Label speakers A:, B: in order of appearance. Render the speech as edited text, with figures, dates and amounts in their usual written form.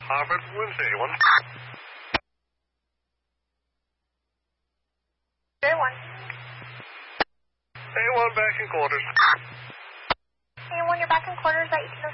A: Harvard, Wednesday, A1.
B: A1.
A: A1 back in quarters.
B: A1, you're back in quarters at